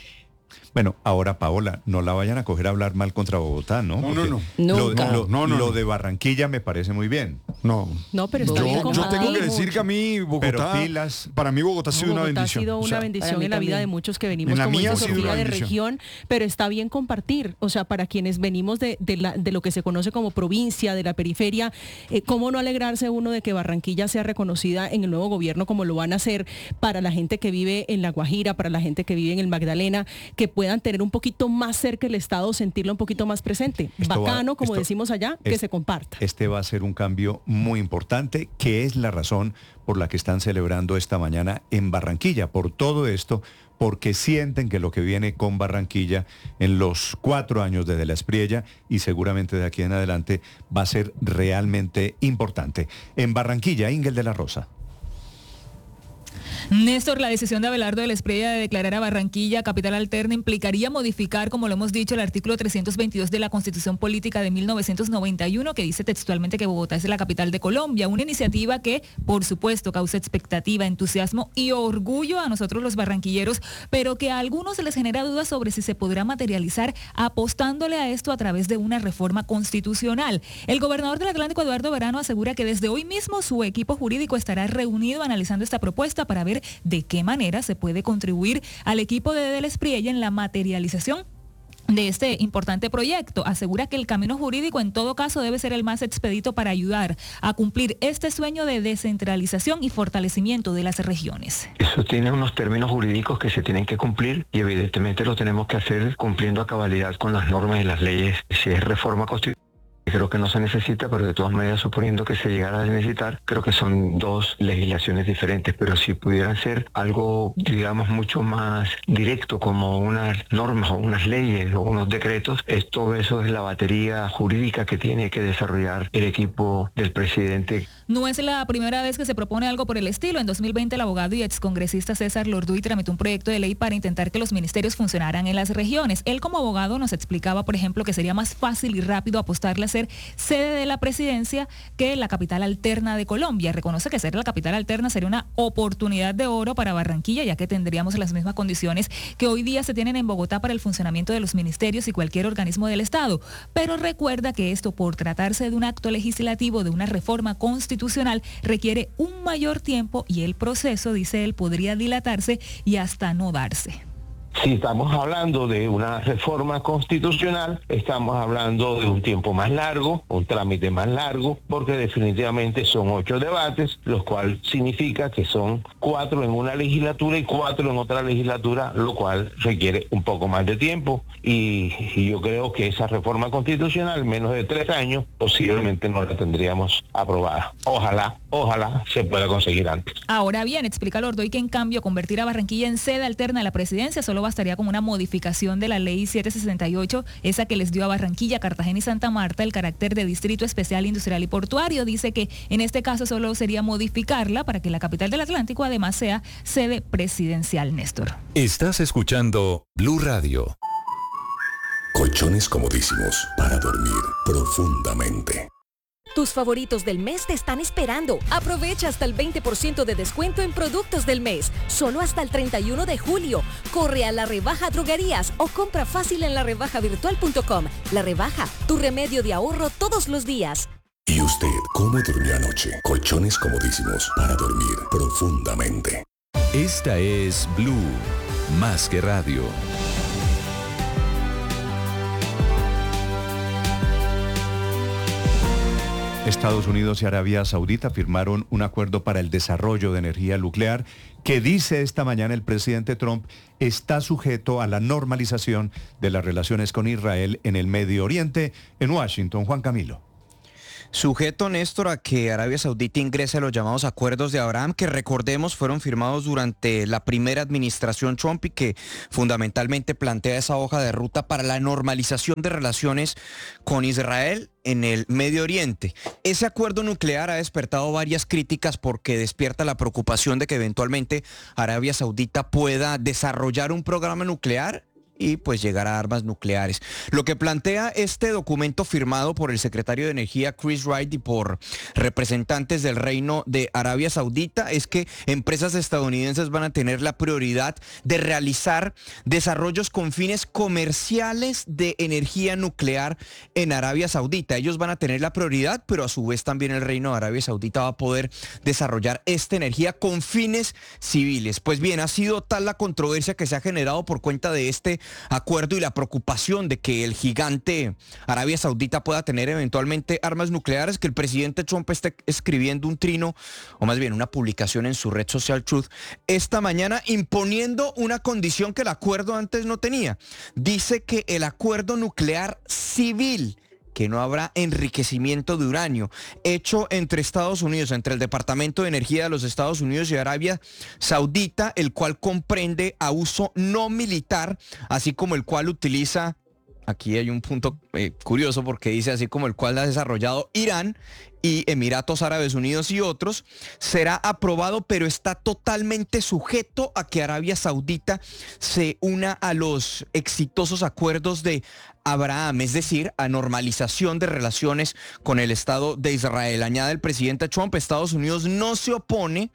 S15: Bueno, ahora Paola, no la vayan a coger a hablar mal contra Bogotá, ¿no?
S16: No, no,
S15: Porque
S16: no.
S15: Lo,
S16: Nunca.
S15: lo-
S16: No, no,
S15: lo
S16: no.
S15: de Barranquilla me parece muy bien.
S16: No.
S3: No, pero está
S16: Yo,
S3: bien
S16: yo tengo
S3: compartido.
S16: que decir que a mí Bogotá,
S15: Pero pilas.
S16: para mí Bogotá ha sido una
S3: Bogotá
S16: bendición.
S3: ha sido
S16: O
S3: una
S16: sea,
S3: bendición en la vida de muchos que venimos
S16: En la
S3: como
S16: mía
S3: dice
S16: ha sido
S3: Sofía
S16: una
S3: de
S16: bendición.
S3: región, pero está bien compartir, o sea, para quienes venimos de, de, la- de lo que se conoce como provincia, de la periferia, eh, cómo no alegrarse uno de que Barranquilla sea reconocida en el nuevo gobierno como lo van a hacer para la gente que vive en La Guajira, para la gente que vive en el Magdalena, que puedan tener un poquito más cerca el Estado, sentirlo un poquito más presente.
S15: Esto va-
S3: Bacano, como
S15: esto-
S3: decimos allá, que
S15: es-
S3: se comparta.
S15: Este va a ser un cambio muy importante, que es la razón por la que están celebrando esta mañana en Barranquilla, por todo esto, porque sienten que lo que viene con Barranquilla en los cuatro años de De la Espriella y seguramente de aquí en adelante va a ser realmente importante. En Barranquilla, Ingel de la Rosa.
S4: Néstor, la decisión de Abelardo de la Espriella de declarar a Barranquilla capital alterna implicaría modificar, como lo hemos dicho, el artículo trescientos veintidós de la Constitución Política de mil novecientos noventa y uno, que dice textualmente que Bogotá es la capital de Colombia. Una iniciativa que, por supuesto, causa expectativa, entusiasmo y orgullo a nosotros los barranquilleros, pero que a algunos se les genera dudas sobre si se podrá materializar apostándole a esto a través de una reforma constitucional. El gobernador del Atlántico, Eduardo Verano, asegura que desde hoy mismo su equipo jurídico estará reunido analizando esta propuesta para ver de qué manera se puede contribuir al equipo de De la Espriella en la materialización de este importante proyecto. Asegura que el camino jurídico en todo caso debe ser el más expedito para ayudar a cumplir este sueño de descentralización y fortalecimiento de las regiones.
S24: Eso tiene unos términos jurídicos que se tienen que cumplir y evidentemente lo tenemos que hacer cumpliendo a cabalidad con las normas y las leyes. Si es reforma constitucional, creo que no se necesita, pero de todas maneras, suponiendo que se llegara a necesitar, creo que son dos legislaciones diferentes, pero si pudieran ser algo, digamos, mucho más directo, como unas normas o unas leyes o unos decretos, es, todo eso es la batería jurídica que tiene que desarrollar el equipo del presidente.
S4: No es la primera vez que se propone algo por el estilo. En dos mil veinte, el abogado y excongresista César Lorduy tramitó un proyecto de ley para intentar que los ministerios funcionaran en las regiones. Él, como abogado, nos explicaba, por ejemplo, que sería más fácil y rápido apostarle a ser sede de la presidencia que la capital alterna de Colombia. Reconoce que ser la capital alterna sería una oportunidad de oro para Barranquilla, ya que tendríamos las mismas condiciones que hoy día se tienen en Bogotá para el funcionamiento de los ministerios y cualquier organismo del Estado. Pero recuerda que esto, por tratarse de un acto legislativo, de una reforma constitucional, requiere un mayor tiempo y el proceso, dice él, podría dilatarse y hasta no darse.
S24: Si estamos hablando de una reforma constitucional, estamos hablando de un tiempo más largo, un trámite más largo, porque definitivamente son ocho debates, lo cual significa que son cuatro en una legislatura y cuatro en otra legislatura, lo cual requiere un poco más de tiempo. Y, y yo creo que esa reforma constitucional, menos de tres años, posiblemente no la tendríamos aprobada. Ojalá, ojalá se pueda conseguir antes.
S4: Ahora bien, explica Lordoy que en cambio convertir a Barranquilla en sede alterna de la presidencia solo bastaría con una modificación de la ley setecientos sesenta y ocho, esa que les dio a Barranquilla, Cartagena y Santa Marta el carácter de distrito especial industrial y portuario. Dice que en este caso solo sería modificarla para que la capital del Atlántico además sea sede presidencial, Néstor.
S14: Estás escuchando Blue Radio.
S25: Colchones comodísimos para dormir profundamente.
S26: Tus favoritos del mes te están esperando. Aprovecha hasta el veinte por ciento de descuento en productos del mes. Solo hasta el treinta y uno de julio. Corre a La Rebaja Droguerías o compra fácil en la rebaja virtual punto com. La Rebaja, tu remedio de ahorro todos los días.
S25: ¿Y usted cómo durmió anoche? Colchones comodísimos para dormir profundamente.
S14: Esta es Blue, más que radio.
S15: Estados Unidos y Arabia Saudita firmaron un acuerdo para el desarrollo de energía nuclear que, dice esta mañana el presidente Trump, está sujeto a la normalización de las relaciones con Israel en el Medio Oriente. En Washington, Juan Camilo.
S5: Sujeto, Néstor, a que Arabia Saudita ingrese a los llamados acuerdos de Abraham, que recordemos fueron firmados durante la primera administración Trump y que fundamentalmente plantea esa hoja de ruta para la normalización de relaciones con Israel en el Medio Oriente. Ese acuerdo nuclear ha despertado varias críticas porque despierta la preocupación de que eventualmente Arabia Saudita pueda desarrollar un programa nuclear y pues llegar a armas nucleares. Lo que plantea este documento firmado por el secretario de Energía Chris Wright y por representantes del Reino de Arabia Saudita es que empresas estadounidenses van a tener la prioridad de realizar desarrollos con fines comerciales de energía nuclear en Arabia Saudita. Ellos van a tener la prioridad, pero a su vez también el Reino de Arabia Saudita va a poder desarrollar esta energía con fines civiles. Pues bien, ha sido tal la controversia que se ha generado por cuenta de este acuerdo y la preocupación de que el gigante Arabia Saudita pueda tener eventualmente armas nucleares, que el presidente Trump esté escribiendo un trino, o más bien una publicación en su red social Truth, esta mañana imponiendo una condición que el acuerdo antes no tenía. Dice que el acuerdo nuclear civil, que no habrá enriquecimiento de uranio, hecho entre Estados Unidos, entre el Departamento de Energía de los Estados Unidos y Arabia Saudita, el cual comprende a uso no militar, así como el cual utiliza, aquí hay un punto eh, curioso porque dice así como el cual ha desarrollado Irán y Emiratos Árabes Unidos y otros, será aprobado, pero está totalmente sujeto a que Arabia Saudita se una a los exitosos acuerdos de Abraham, es decir, a normalización de relaciones con el Estado de Israel. Añade el presidente Trump, Estados Unidos no se opone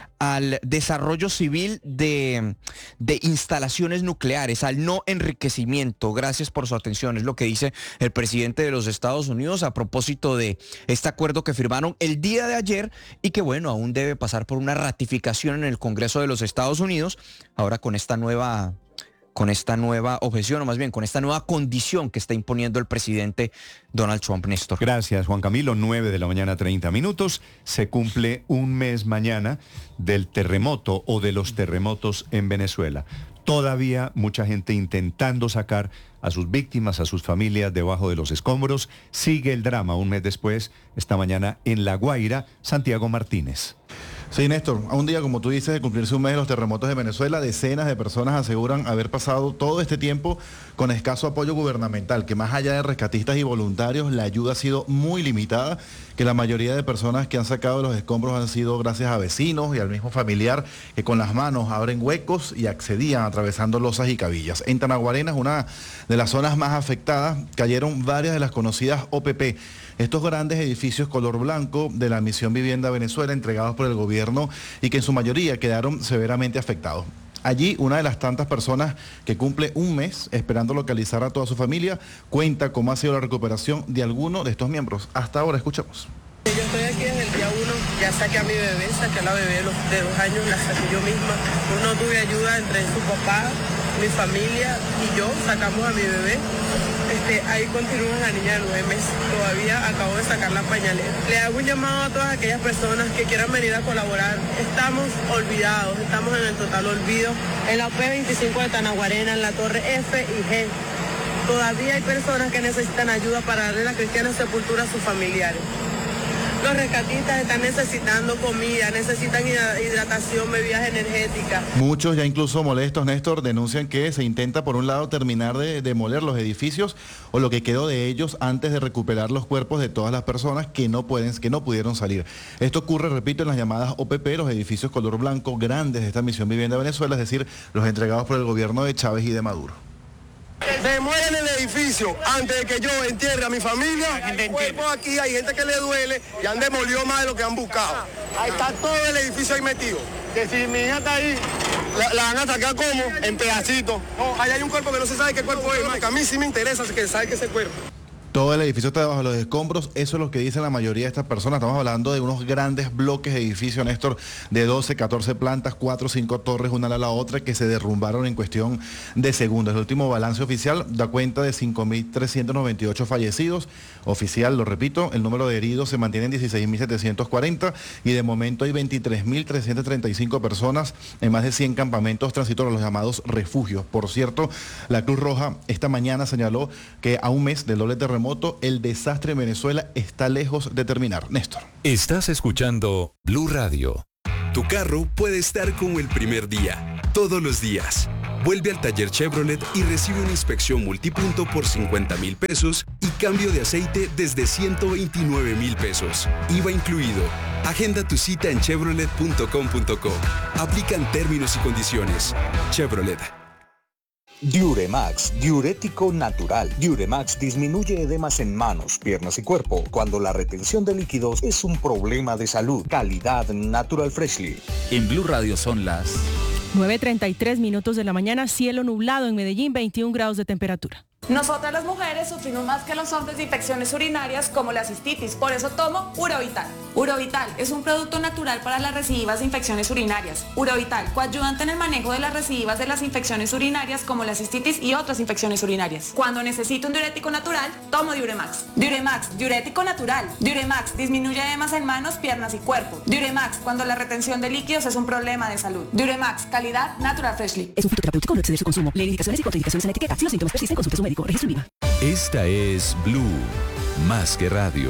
S5: al desarrollo civil de, de instalaciones nucleares, al no enriquecimiento. Gracias por su atención, es lo que dice el presidente de los Estados Unidos a propósito de este acuerdo que firmaron el día de ayer y que, bueno, aún debe pasar por una ratificación en el Congreso de los Estados Unidos, ahora con esta nueva... con esta nueva objeción, o más bien con esta nueva condición que está imponiendo el presidente Donald Trump, Néstor.
S15: Gracias, Juan Camilo. nueve de la mañana, treinta minutos. Se cumple un mes mañana del terremoto o de los terremotos en Venezuela. Todavía mucha gente intentando sacar a sus víctimas, a sus familias debajo de los escombros. Sigue el drama un mes después, esta mañana en La Guaira, Santiago Martínez.
S6: Sí, Néstor, a un día, como tú dices, de cumplirse un mes de los terremotos de Venezuela, decenas de personas aseguran haber pasado todo este tiempo con escaso apoyo gubernamental, que más allá de rescatistas y voluntarios, la ayuda ha sido muy limitada, que la mayoría de personas que han sacado de los escombros han sido gracias a vecinos y al mismo familiar que con las manos abren huecos y accedían atravesando losas y cabillas. En Tanaguarenas, una de las zonas más afectadas, cayeron varias de las conocidas O P P. Estos grandes edificios color blanco de la Misión Vivienda Venezuela entregados por el gobierno y que en su mayoría quedaron severamente afectados. Allí, una de las tantas personas que cumple un mes esperando localizar a toda su familia, cuenta cómo ha sido la recuperación de alguno de estos miembros. Hasta ahora, escuchemos.
S7: Yo estoy aquí desde el día uno, ya saqué a mi bebé, saqué a la bebé de, los, de dos años, la saqué yo misma. No tuve ayuda entre su papá, mi familia y yo, sacamos a mi bebé. Este, ahí continúa la niña de nueve meses, todavía acabo de sacar la pañalera. Le hago un llamado a todas aquellas personas que quieran venir a colaborar. Estamos olvidados, estamos en el total olvido. En la U P veinticinco de Tanaguarena, en la torre F y G, todavía hay personas que necesitan ayuda para darle la cristiana sepultura a sus familiares. Los rescatistas están necesitando comida, necesitan hidratación, bebidas energéticas.
S6: Muchos ya incluso molestos, Néstor, denuncian que se intenta por un lado terminar de demoler los edificios o lo que quedó de ellos antes de recuperar los cuerpos de todas las personas que no pueden, que no pudieron salir. Esto ocurre, repito, en las llamadas O P P, los edificios color blanco grandes de esta Misión Vivienda Venezuela, es decir, los entregados por el gobierno de Chávez y de Maduro.
S8: Demuelen el edificio antes de que yo entierre a mi familia. El cuerpo aquí, hay gente que le duele y han demolido más de lo que han buscado. Ahí está todo el edificio ahí metido. Que si mi hija está ahí, la, la van a sacar como en pedacitos. No, ahí hay un cuerpo que no se sabe qué cuerpo es, que a mí sí me interesa que se sabe que ese cuerpo.
S6: Todo el edificio está debajo de los escombros, eso es lo que dicen la mayoría de estas personas. Estamos hablando de unos grandes bloques de edificio, Néstor, de doce, catorce plantas, cuatro o cinco torres, una a la otra, que se derrumbaron en cuestión de segundos. El último balance oficial da cuenta de cinco mil trescientos noventa y ocho fallecidos. Oficial, lo repito, el número de heridos se mantiene en dieciséis mil setecientos cuarenta y de momento hay veintitrés mil trescientas treinta y cinco personas en más de cien campamentos transitorios, los llamados refugios. Por cierto, la Cruz Roja esta mañana señaló que a un mes del doble terremoto, el desastre en Venezuela está lejos de terminar. Néstor.
S14: Estás escuchando Blue Radio.
S9: Tu carro puede estar como el primer día, todos los días. Vuelve al taller Chevrolet y recibe una inspección multipunto por cincuenta mil pesos y cambio de aceite desde ciento veintinueve mil pesos. I V A incluido. Agenda tu cita en chevrolet punto com punto co. Aplican términos y condiciones. Chevrolet.
S10: Diuremax, diurético natural. Diuremax disminuye edemas en manos, piernas y cuerpo cuando la retención de líquidos es un problema de salud. Calidad Natural Freshly.
S11: En Blue Radio son las
S3: nueve treinta y tres minutos de la mañana, cielo nublado en Medellín, veintiún grados de temperatura.
S12: Nosotras las mujeres sufrimos más que los hombres de infecciones urinarias como la cistitis, por eso tomo Urovital. Urovital es un producto natural para las recidivas de infecciones urinarias. Urovital, coadyuvante en el manejo de las recidivas de las infecciones urinarias como la cistitis y otras infecciones urinarias. Cuando necesito un diurético natural, tomo Diuremax. Diuremax, diurético natural. Diuremax, disminuye edemas en manos, piernas y cuerpo. Diuremax, cuando la retención de líquidos es un problema de salud. Diuremax, calidad Natural Freshly.
S13: Es un fitoterapéutico, no exceder su consumo. Lee indicaciones y contraindicaciones en la etiqueta. Si los síntomas persisten, consulte a su médico. Registro IVA.
S14: Esta es Blue, más que radio.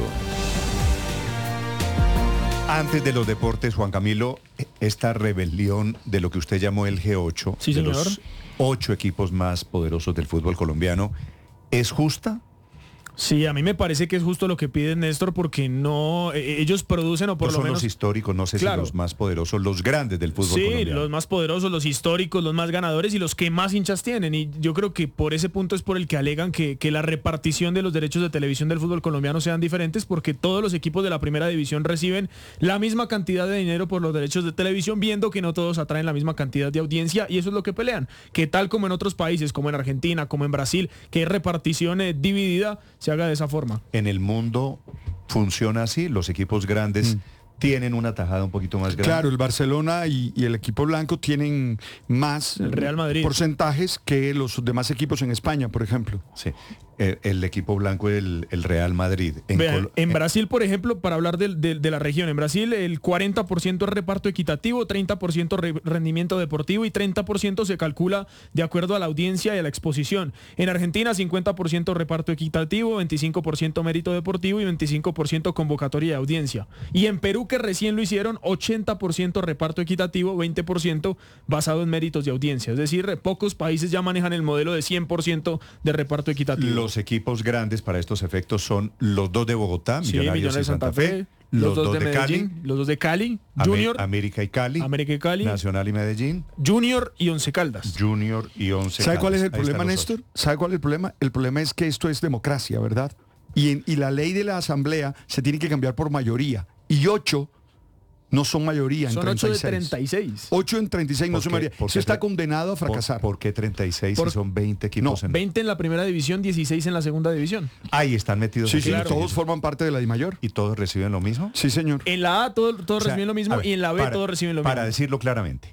S15: Antes de los deportes, Juan Camilo, esta rebelión de lo que usted llamó el G ocho,
S20: sí,
S15: de
S20: señor.
S15: los ocho equipos más poderosos del fútbol colombiano, ¿es justa?
S20: Sí, a mí me parece que es justo lo que piden, Néstor, porque no, eh, ellos producen o por
S15: no
S20: lo
S15: son
S20: menos...
S15: los históricos, no sé
S20: Claro.
S15: si los más poderosos, los grandes del fútbol
S20: Sí,
S15: colombiano.
S20: los más poderosos, los históricos, los más ganadores y los que más hinchas tienen. Y yo creo que por ese punto es por el que alegan que, que la repartición de los derechos de televisión del fútbol colombiano sean diferentes, porque todos los equipos de la primera división reciben la misma cantidad de dinero por los derechos de televisión, viendo que no todos atraen la misma cantidad de audiencia, y eso es lo que pelean. Que tal como en otros países, como en Argentina, como en Brasil, que hay repartición eh, dividida, se haga de esa forma.
S15: En el mundo funciona así, los equipos grandes mm. tienen una tajada un poquito más grande.
S16: Claro, el Barcelona y, y el equipo blanco tienen más
S20: el Real Madrid.
S16: porcentajes que los demás equipos en España, por ejemplo.
S15: Sí. El, el equipo blanco es el, el Real Madrid.
S20: En, Vean, en Brasil, por ejemplo, para hablar de, de, de la región, en Brasil el cuarenta por ciento es reparto equitativo, treinta por ciento re, rendimiento deportivo y treinta por ciento se calcula de acuerdo a la audiencia y a la exposición. En Argentina, cincuenta por ciento reparto equitativo, veinticinco por ciento mérito deportivo y veinticinco por ciento convocatoria de audiencia. Y en Perú, que recién lo hicieron, ochenta por ciento reparto equitativo, veinte por ciento basado en méritos de audiencia. Es decir, pocos países ya manejan el modelo de cien por ciento de reparto equitativo.
S15: Los equipos grandes para estos efectos son los dos de Bogotá,
S20: sí,
S15: Millonarios,
S20: Millonarios
S15: y Santa, Santa Fe, Fe
S20: los, los dos, dos de, de Medellín, Cali, los dos de Cali, Junior,
S15: América y Cali,
S20: América y Cali,
S15: Nacional y Medellín,
S20: Junior y Once Caldas.
S15: Junior y Once
S16: ¿Sabe
S15: Caldas.
S16: cuál es el problema, Néstor? ¿Sabe cuál es el problema? El problema es que esto es democracia, ¿verdad? Y, en, y la ley de la asamblea se tiene que cambiar por mayoría. Y ocho no son mayoría en
S20: son
S16: treinta y seis.
S20: ocho de treinta y seis.
S16: ocho en treinta y seis no son mayoría. Se está condenado a fracasar.
S15: ¿Por, por qué treinta y seis
S20: por,
S15: si son veinte equipos?
S20: No, en... veinte en la primera división, dieciséis en la segunda división.
S15: Ahí están metidos.
S16: Sí, sí, claro. Todos forman parte de la I mayor.
S15: ¿Y todos reciben lo mismo?
S16: Sí, señor.
S20: En la A todos, todos o sea, reciben lo mismo ver, y en la B
S15: para,
S20: todos reciben lo mismo.
S15: Para decirlo claramente,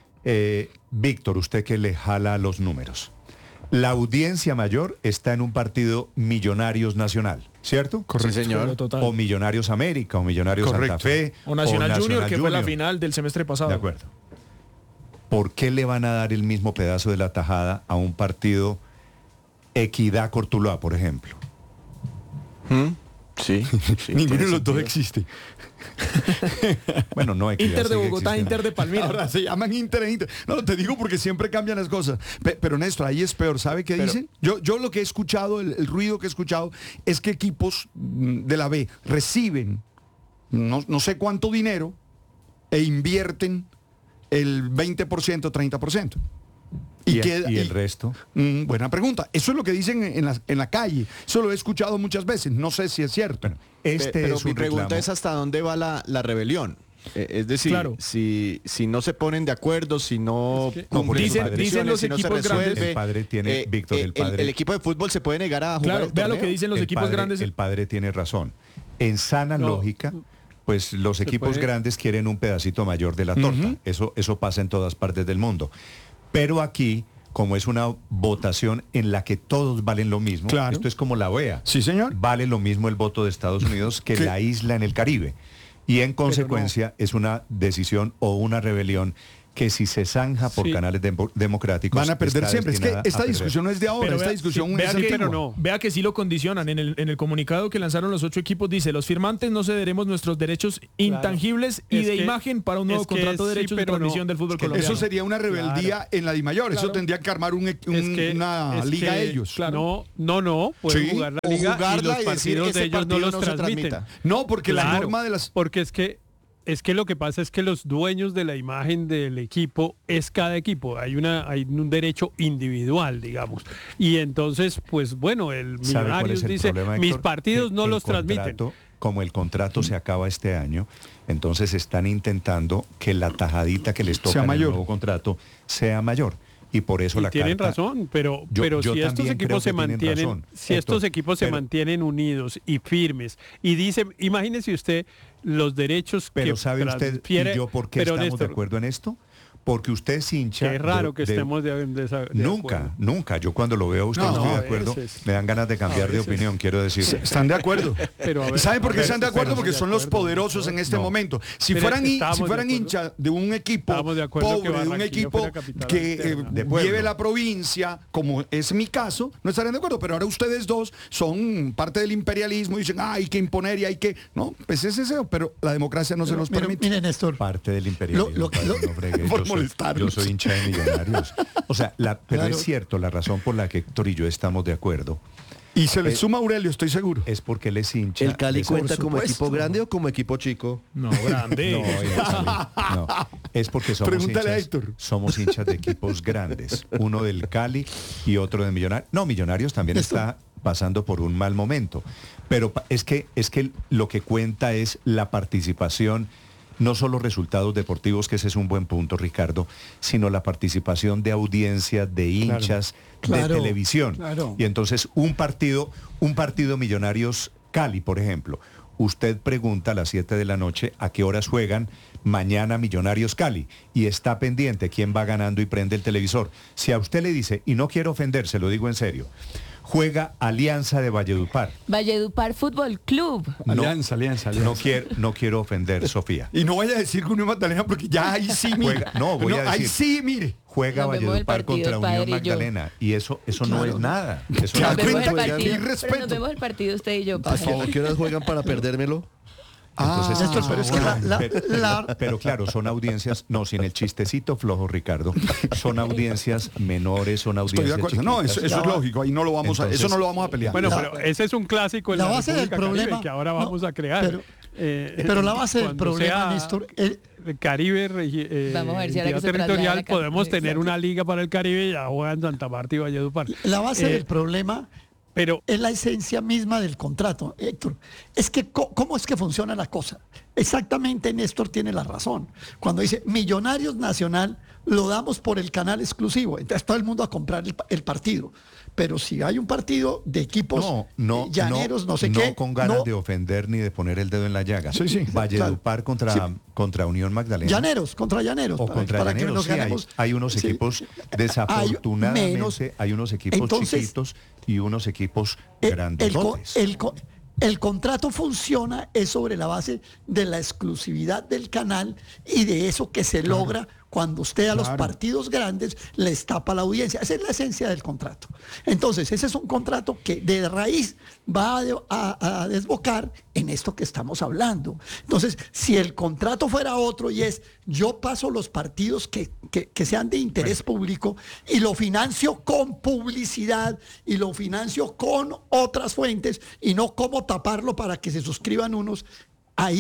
S15: eh, Víctor, usted que le jala los números. La audiencia mayor está en un partido Millonarios Nacional, ¿cierto?
S20: Correcto, sí, señor.
S15: O Millonarios América, o Millonarios
S20: Correcto.
S15: Santa Fe.
S20: O Nacional, o Nacional Junior, que Junior. Fue la final del semestre pasado.
S15: De acuerdo. ¿Por qué le van a dar el mismo pedazo de la tajada a un partido Equidad Cortuluá, por ejemplo?
S20: ¿Mm? Sí, sí.
S16: Ninguno de los dos existe.
S15: Bueno, no
S20: Inter de Bogotá, Inter de Palmira.
S16: Ahora se llaman Inter e Inter. No, te digo porque siempre cambian las cosas. Pe pero Néstor, ahí es peor. ¿Sabe qué pero, dicen? Yo, yo lo que he escuchado, el, el ruido que he escuchado, es que equipos de la B reciben no, no sé cuánto dinero e invierten el veinte por ciento, treinta por ciento.
S15: ¿Y, ¿Y, queda, ¿Y el y, resto?
S16: Mm, buena pregunta. Eso es lo que dicen en la, en la calle. Eso lo he escuchado muchas veces. No sé si es cierto. Bueno,
S15: este
S27: pero
S15: es
S27: mi
S15: un
S27: pregunta
S15: reclamo.
S27: es hasta dónde va la, la rebelión.
S17: Eh, es decir,
S20: Claro.
S17: si, si no se ponen de acuerdo, si no,
S20: Es que-
S17: cumplen
S20: No, dicen-
S17: sus
S20: dicen
S17: condiciones,
S20: los
S17: si no se
S20: equipos
S17: resuelve,
S20: grandes-
S15: El padre tiene,
S17: eh,
S15: Víctor,
S17: eh,
S15: el padre...
S17: el equipo de fútbol se puede negar a jugar
S20: Claro,
S17: el
S20: vea lo
S17: torneo.
S20: que dicen los
S15: el
S20: equipos
S15: padre-
S20: grandes.
S15: El padre tiene razón. En sana
S20: No.
S15: lógica, pues los
S20: Se
S15: equipos
S20: puede-
S15: grandes quieren un pedacito mayor de la torta.
S20: Ujú.
S15: Eso, eso pasa en todas partes del mundo. Pero aquí, como es una votación en la que todos valen lo mismo,
S16: Claro.
S15: esto es como la O E A.
S16: Sí, señor.
S15: Vale lo mismo el voto de Estados Unidos que
S16: ¿Qué?
S15: la isla en el Caribe. Y en consecuencia es una decisión o una rebelión que si se zanja por
S16: Sí.
S15: canales demo- democráticos
S16: Van a perder
S15: está
S16: siempre. Es que
S15: destinada
S16: esta
S15: a perder.
S16: discusión no es de ahora,
S20: Pero
S16: esta
S20: vea-
S16: discusión
S20: sí,
S16: es
S20: vea que,
S16: antigua.
S20: vea que sí lo condicionan. En el, en el comunicado que lanzaron los ocho equipos dice, los firmantes no cederemos nuestros derechos intangibles y
S16: Es
S20: de
S16: que-
S20: imagen para un nuevo
S16: es que
S20: contrato de
S16: sí,
S20: derechos de
S16: pero no.
S20: transmisión del fútbol
S16: Es que
S20: colombiano.
S16: eso sería una rebeldía en la Dimayor. Eso
S20: Claro.
S16: tendría que armar un, un-
S18: Es que-
S16: una
S18: es
S16: liga
S18: que-
S16: ellos.
S18: No, no, no. Pueden
S16: Sí,
S18: jugar la
S16: o
S18: liga y
S16: jugarla
S18: los
S16: y decir,
S18: partidos
S16: ese
S18: de ellos no
S16: partido
S18: los
S16: no se
S18: transmiten.
S16: transmita. No, porque la norma de las...
S18: Porque es que es que lo que pasa es que los dueños de la imagen del equipo es cada equipo. Hay una hay un derecho individual, digamos. Y entonces, pues bueno, el
S15: ¿Sabe cuál
S18: Millonarios
S15: es el
S18: dice,
S15: problema,
S18: mis
S15: Héctor?
S18: partidos
S15: Que
S18: no
S15: el
S18: los transmiten.
S15: contrato, como el contrato se acaba este año, entonces están intentando que la tajadita que les toca
S16: Sea
S15: en el
S16: mayor.
S15: nuevo contrato sea mayor. Y por eso
S18: Y
S15: la
S18: tienen
S15: carta-
S18: razón, pero,
S15: Yo-
S18: pero
S15: yo
S18: si estos
S15: también creo
S18: equipos se
S15: que tienen
S18: mantienen,
S15: razón,
S18: si
S15: Héctor,
S18: estos equipos se
S15: pero-
S18: mantienen unidos y firmes y dicen, imagínese usted los derechos
S15: Pero
S18: que
S15: ¿sabe usted y
S18: transfiere-
S15: yo por qué
S18: pero
S15: estamos de
S18: Néstor,
S15: acuerdo en esto? Porque usted es hincha...
S18: Qué raro
S15: de-
S18: que
S15: de-
S18: estemos de, de esa- de
S15: Nunca,
S18: acuerdo.
S15: nunca. Yo cuando lo veo a usted
S16: No,
S15: no, estoy
S16: a
S15: de acuerdo,
S18: veces.
S15: me dan ganas de cambiar
S18: A
S15: de
S18: veces.
S15: opinión, quiero decir.
S16: Están de acuerdo.
S18: Pero, a ver,
S16: ¿Y saben por qué
S18: a ver,
S16: están de acuerdo?
S18: pero
S16: Porque
S18: de
S16: son los
S18: acuerdo,
S16: poderosos en este
S15: No.
S16: momento. Si
S18: Pero
S16: fueran, hin-
S18: estábamos
S16: si
S18: de
S16: fueran
S18: acuerdo.
S16: hinchas de un equipo
S18: Estábamos de acuerdo que
S16: pobre, de un
S18: Barranquilla
S16: equipo
S18: fuera capital
S16: que eh,
S18: alterna.
S15: De pueblo.
S16: lleve la provincia, como es mi caso, no estarían de acuerdo. Pero ahora ustedes dos son parte del imperialismo y dicen, ah, hay que imponer y hay que... No, pues es ese, pero la democracia no se los
S19: Mire,
S16: permite.
S19: mire, Néstor.
S15: Parte del imperialismo.
S19: Lo- lo-
S15: padre,
S19: lo-
S15: no fregue,
S16: por
S15: yo, soy,
S16: molestarlos.
S15: yo soy hincha de Millonarios. O sea, la, pero
S19: Claro.
S15: es cierto, la razón por la que Héctor y yo estamos de acuerdo
S16: Y se le
S15: Eh,
S16: suma Aurelio, estoy seguro.
S15: es porque él es hincha.
S17: ¿El Cali
S15: de-
S17: cuenta
S15: Por
S17: como
S15: supuesto.
S17: equipo grande o como equipo chico?
S20: No, grande.
S15: No, oye, Cali, no. Es porque somos
S16: Pregúntale a
S15: hinchas,
S16: Héctor.
S15: somos hinchas de equipos grandes. Uno del Cali y otro de Millonarios. No, Millonarios también está pasando por un mal momento. Pero pa- es que, es que lo que cuenta es la participación, no solo resultados deportivos, que ese es un buen punto, Ricardo, sino la participación de audiencia, de hinchas,
S19: Claro,
S15: de televisión.
S19: claro.
S15: Y entonces un partido, un partido Millonarios Cali, por ejemplo, usted pregunta a las siete de la noche a qué horas juegan mañana Millonarios Cali y está pendiente quién va ganando y prende el televisor. Si a usted le dice, y no quiero ofender, se lo digo en serio, juega Alianza de Valledupar.
S1: Valledupar Fútbol Club.
S15: No,
S16: Alianza, alianza, alianza.
S15: No quiero, no quiero ofender, Sofía.
S16: Y no vaya a decir que Unión Magdalena porque ya ahí sí, mire.
S15: Juega- no, voy a
S16: Ahí
S15: decir-
S16: sí, mire.
S15: Juega
S1: Nos vemos el
S15: Valledupar
S1: partido,
S15: contra
S1: el padre
S15: Unión
S1: y yo.
S15: Magdalena y eso, eso no
S19: Claro.
S15: es nada. Eso
S16: ¿Te
S15: no
S16: das
S1: Nos vemos el
S16: cuenta?
S1: partido,
S16: Qué
S1: pero
S16: respeto.
S1: nos vemos el partido usted y yo.
S17: ¿A
S1: padre.
S17: qué qué horas juegan para perdérmelo?
S15: Entonces,
S19: Néstor, pero es que la- la-
S15: pero,
S19: la-
S15: pero claro, son audiencias, no, sin el chistecito flojo, Ricardo, son audiencias menores, son
S16: Estoy
S15: audiencias
S16: de acuerdo. No, eso,
S15: chiquitas.
S16: eso es lógico. Ahí no lo vamos a,
S15: Entonces-
S16: eso no lo vamos a pelear.
S18: Bueno,
S19: La-
S18: pero ese es un clásico en
S19: la
S18: la,
S19: base del
S18: República Caribe
S19: problema-
S18: que ahora
S19: no,
S18: vamos a crear.
S19: pero-
S18: Eh,
S19: pero la base del
S18: cuando
S19: problema,
S18: sea
S19: Néstor, eh,
S18: el Caribe, regi- eh,
S1: Vamos a ver si ahora que
S18: entidad
S1: se traslada
S18: territorial,
S1: la ca-
S18: podemos tener
S1: Exacto.
S18: una liga para el Caribe y ya juegan Santa Marta y Valledupar.
S19: la base
S18: Eh,
S19: del problema
S18: Pero
S19: es la esencia misma del contrato, Héctor. Es que, co- ¿cómo es que funciona la cosa? Exactamente, Néstor tiene la razón. Cuando dice Millonarios Nacional, lo damos por el canal exclusivo. Entonces todo el mundo a comprar el, pa- el partido. Pero si hay un partido de equipos
S15: No, no,
S19: eh, llaneros, no, sé
S15: no
S19: qué.
S15: con ganas
S19: no,
S15: de ofender ni de poner el dedo en la llaga.
S16: Sí, sí,
S15: Valledupar contra,
S19: Sí.
S15: contra Unión Magdalena.
S19: Llaneros, contra Llaneros.
S15: O
S19: para-
S15: contra
S19: para que
S15: Llaneros,
S19: nos
S15: sí, hay,
S19: ganemos.
S15: hay unos
S19: Sí.
S15: equipos,
S19: Hay
S15: desafortunadamente,
S19: menos.
S15: hay unos equipos
S19: Entonces,
S15: chiquitos y unos equipos
S19: Eh,
S15: grandes.
S19: el, co- el co- el contrato funciona es sobre la base de la exclusividad del canal y de eso que se logra cuando usted a los
S16: Claro.
S19: partidos grandes les tapa la audiencia. Esa es la esencia del contrato. Entonces, ese es un contrato que de raíz va a, de- a- a desbocar en esto que estamos hablando. Entonces, si el contrato fuera otro y es yo paso los partidos que, que- que sean de interés público y lo financio con publicidad y lo financio con otras fuentes y no cómo taparlo para que se suscriban unos, ahí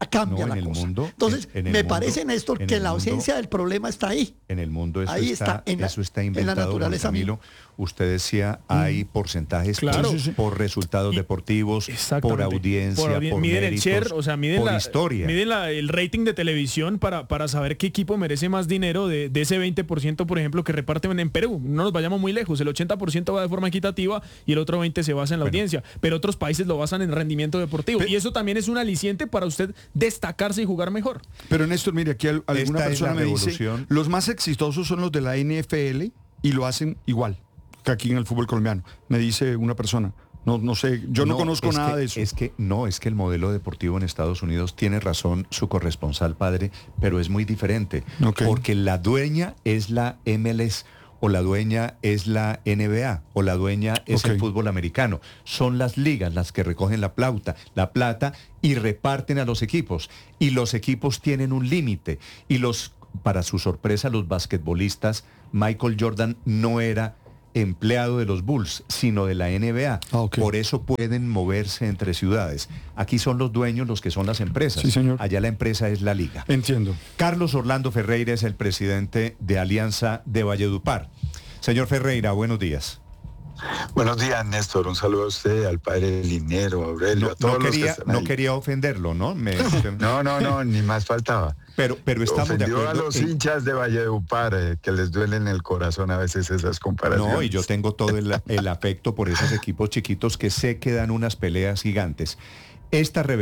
S19: cambia
S15: No,
S19: la
S15: en el
S19: cosa.
S15: mundo,
S19: Entonces,
S15: en- en el
S19: me
S15: mundo-
S19: parece, Néstor,
S15: en
S19: que
S15: el
S19: la
S15: mundo-
S19: ausencia del problema está ahí.
S15: En el mundo eso
S19: Ahí
S15: está,
S19: está, en la-
S15: eso está
S19: en la
S15: inventado, Juan
S19: naturaleza
S15: Camilo. Usted decía, hay porcentajes
S20: Claro.
S15: por,
S20: Sí, sí.
S15: por resultados deportivos, por
S20: Exactamente.
S15: audiencia, por,
S20: Por audi- miden
S15: méritos,
S20: el share, o sea, miden,
S15: por
S20: la,
S15: historia.
S20: miden la- el rating de televisión para, para saber qué equipo merece más dinero de, de ese veinte por ciento, por ejemplo, que reparten en Perú. No nos vayamos muy lejos, el ochenta por ciento va de forma equitativa y el otro veinte por ciento se basa en la audiencia, pero otros países lo basan en rendimiento deportivo. Y eso también es un aliciente para usted destacarse y jugar mejor.
S16: Pero Néstor, mire, aquí al- alguna
S15: Esta es
S16: persona
S15: la
S16: me dice,
S15: revolución.
S16: los más exitosos son los de la N F L y lo hacen igual que aquí en el fútbol colombiano. Me dice una persona. No, no sé, yo no, conozco
S15: es
S16: nada
S15: que-
S16: de eso.
S15: Es que no, es que el modelo deportivo en Estados Unidos tiene razón su corresponsal padre, pero es muy diferente. Porque la dueña es la M L S, o la dueña es la N B A, o la dueña es el fútbol americano. Son las ligas las que recogen la plata, la plata y reparten a los equipos. Y los equipos tienen un límite. Y los, para su sorpresa, los basquetbolistas, Michael Jordan no era empleado de los Bulls, sino de la N B A. Por eso pueden moverse entre ciudades. Aquí son los dueños los que son las empresas.
S16: Sí, señor.
S15: Allá la empresa es la liga.
S16: Entiendo.
S15: Carlos Orlando Ferreira es el presidente de Alianza de Valledupar. Señor Ferreira, buenos días.
S2: Buenos días, Néstor. Un saludo a usted, al padre Linero, a Aurelio,
S15: No,
S2: a todos
S15: no
S2: los que
S15: quería,
S2: están
S15: no
S2: ahí.
S15: quería ofenderlo, ¿no? Me-
S2: No, no, no, ni más faltaba.
S15: Pero, pero estamos de
S2: Ofendió
S15: acuerdo
S2: a los
S15: en-
S2: hinchas de Valledupar, eh, que les duelen el corazón a veces esas comparaciones.
S15: No, y yo tengo todo el, el afecto por esos equipos chiquitos que sé que dan unas peleas gigantes. Esta